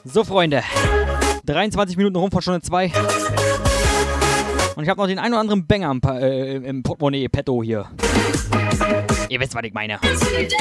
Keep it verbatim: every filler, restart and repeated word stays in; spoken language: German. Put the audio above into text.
So, Freunde. dreiundzwanzig Minuten rum von Stunde zwei. Und ich habe noch den einen oder anderen Banger im, pa- äh, im Portemonnaie, Petto hier. Ihr wisst, was ich meine.